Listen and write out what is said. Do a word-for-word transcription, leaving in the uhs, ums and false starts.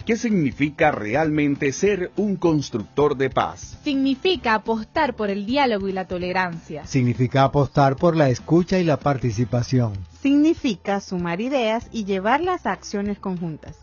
¿Qué significa realmente ser un constructor de paz? Significa apostar por el diálogo y la tolerancia. Significa apostar por la escucha y la participación. Significa sumar ideas y llevarlas a acciones conjuntas.